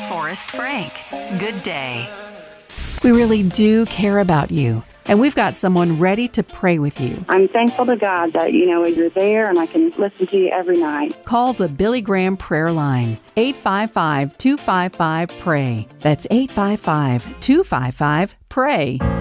Forrest Frank. Good day. We really do care about you, and we've got someone ready to pray with you. I'm thankful to God that, you're there and I can listen to you every night. Call the Billy Graham Prayer Line, 855-255-PRAY. That's 855-255-PRAY.